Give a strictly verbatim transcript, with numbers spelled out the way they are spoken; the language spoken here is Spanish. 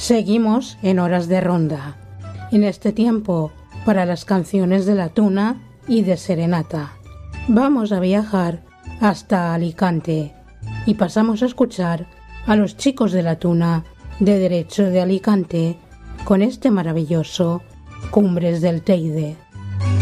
Seguimos en Horas de Ronda, en este tiempo para las canciones de la tuna y de serenata. Vamos a viajar hasta Alicante y pasamos a escuchar a los chicos de la tuna de Derecho de Alicante con este maravilloso Cumbres del Teide.